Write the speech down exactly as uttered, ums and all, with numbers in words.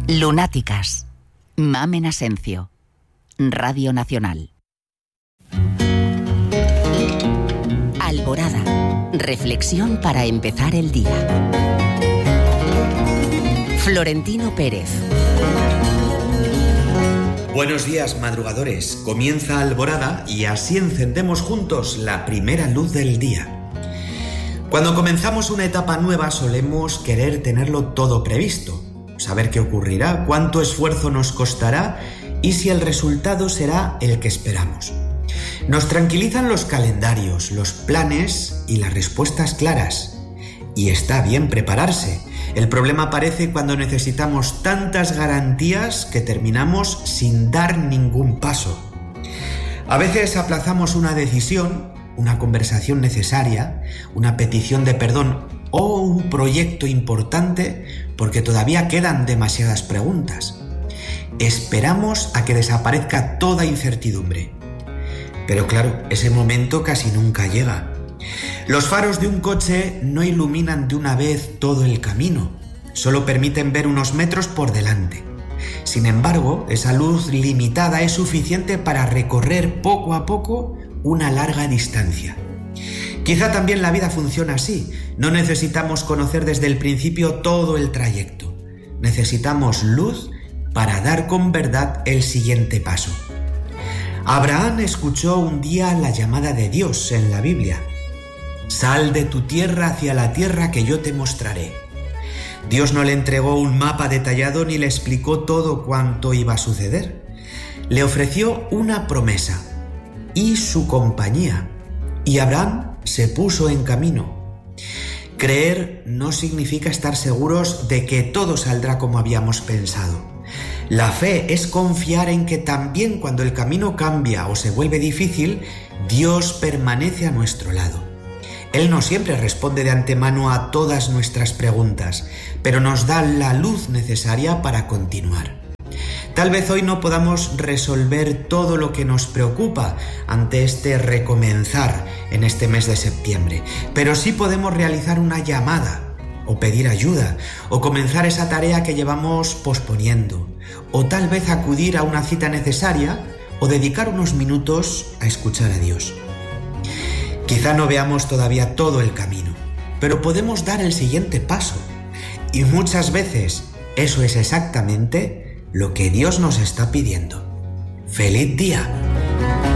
Lunáticas. Mamen Asencio. Radio Nacional. Alborada. Reflexión para empezar el día. Florentino Pérez. Buenos días, madrugadores. Comienza Alborada y así encendemos juntos la primera luz del día. Cuando comenzamos una etapa nueva solemos querer tenerlo todo previsto, saber qué ocurrirá, cuánto esfuerzo nos costará y si el resultado será el que esperamos. Nos tranquilizan los calendarios, los planes y las respuestas claras. Y está bien prepararse. El problema aparece cuando necesitamos tantas garantías que terminamos sin dar ningún paso. A veces aplazamos una decisión, una conversación necesaria, una petición de perdón o un proyecto importante porque todavía quedan demasiadas preguntas. Esperamos a que desaparezca toda incertidumbre. Pero claro, ese momento casi nunca llega. Los faros de un coche no iluminan de una vez todo el camino, solo permiten ver unos metros por delante. Sin embargo, esa luz limitada es suficiente para recorrer poco a poco una larga distancia. Quizá también la vida funciona así. No necesitamos conocer desde el principio todo el trayecto. Necesitamos luz para dar con verdad el siguiente paso. Abraham escuchó un día la llamada de Dios en la Biblia. Sal de tu tierra hacia la tierra que yo te mostraré. Dios no le entregó un mapa detallado ni le explicó todo cuanto iba a suceder. Le ofreció una promesa y su compañía. Y Abraham se puso en camino. Creer no significa estar seguros de que todo saldrá como habíamos pensado. La fe es confiar en que también cuando el camino cambia o se vuelve difícil, Dios permanece a nuestro lado. Él no siempre responde de antemano a todas nuestras preguntas, pero nos da la luz necesaria para continuar. Tal vez hoy no podamos resolver todo lo que nos preocupa ante este recomenzar en este mes de septiembre, pero sí podemos realizar una llamada, o pedir ayuda, o comenzar esa tarea que llevamos posponiendo, o tal vez acudir a una cita necesaria, o dedicar unos minutos a escuchar a Dios. Quizá no veamos todavía todo el camino, pero podemos dar el siguiente paso. Y muchas veces eso es exactamente lo que Dios nos está pidiendo. ¡Feliz día!